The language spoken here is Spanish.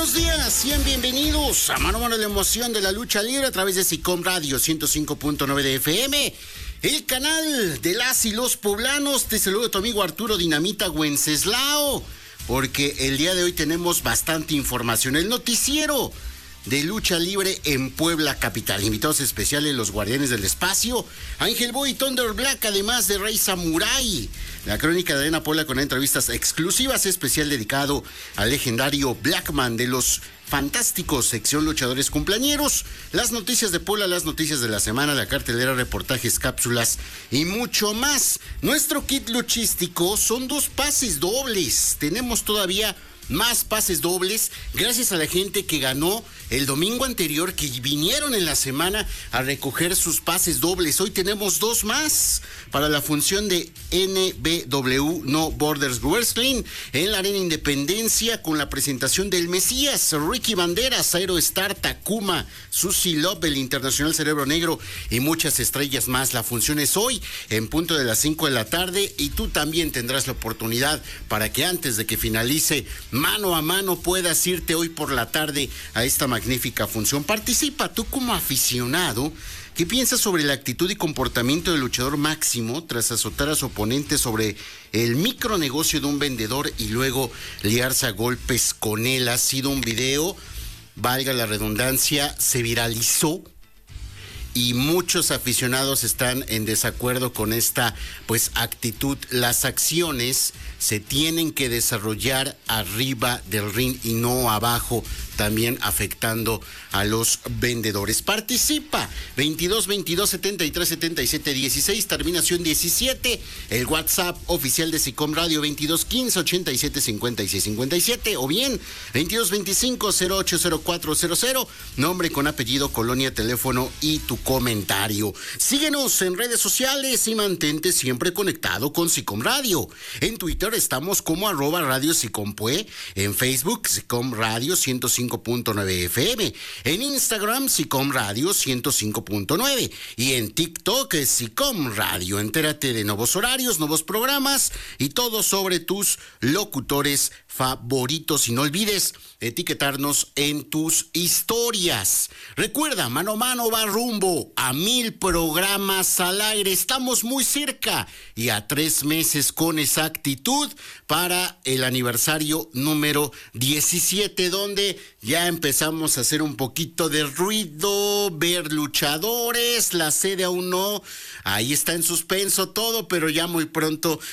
Buenos días, sean bienvenidos a Mano a Mano, la emoción de la lucha libre a través de SICOM Radio 105.9 de FM, el canal de las y los poblanos. Te saludo tu amigo Arturo Dinamita Wenceslao, porque el día de hoy tenemos bastante información. El noticiero de lucha libre en Puebla capital. Invitados especiales los Guardianes del Espacio, Ángel Boy y Thunder Black, además de Rey Samurai. La crónica de Arena Puebla con entrevistas exclusivas, especial dedicado al legendario Blackman de los Fantásticos, sección luchadores cumpleañeros, las noticias de Puebla, las noticias de la semana, la cartelera, reportajes, cápsulas y mucho más. Nuestro kit luchístico son 2 pases dobles. Tenemos todavía más pases dobles, gracias a la gente que ganó el domingo anterior, que vinieron en la semana a recoger sus pases dobles. Hoy tenemos 2 más para la función de NBW No Borders Wrestling en la Arena Independencia, con la presentación del Mesías, Ricky Banderas, Aerostar, Takuma, Susie Love, el Internacional Cerebro Negro y muchas estrellas más. La función es hoy en punto de las 5 de la tarde y tú también tendrás la oportunidad para que antes de que finalice Mano a Mano puedas irte hoy por la tarde a esta magnífica función. Participa tú como aficionado. ¿Qué piensas sobre la actitud y comportamiento del luchador Máximo tras azotar a su oponente sobre el micronegocio de un vendedor y luego liarse a golpes con él? Ha sido un video, valga la redundancia, se viralizó y muchos aficionados están en desacuerdo con esta actitud. Las acciones se tienen que desarrollar arriba del ring y no abajo, también afectando a los vendedores. Participa 22 22 73 77 16, terminación 17, el WhatsApp oficial de SICOM Radio 22 15 87 56 57, o bien 22 25 08 0400, nombre con apellido, colonia, teléfono y tu comentario. Síguenos en redes sociales y mantente siempre conectado con SICOM Radio. En Twitter estamos como @Radio SICOMPUE, en Facebook SICOM Radio 105.9 FM, en Instagram SICOM Radio 105.9 y en TikTok SICOM Radio. Entérate de nuevos horarios, nuevos programas y todo sobre tus locutores favoritos. Y no olvides etiquetarnos en tus historias. Recuerda, Mano a Mano va rumbo a 1000 programas al aire. Estamos muy cerca y a 3 meses con exactitud para el aniversario número 17, donde ya empezamos a hacer un poquito de ruido, ver luchadores. La sede aún no, ahí está en suspenso todo, pero ya muy pronto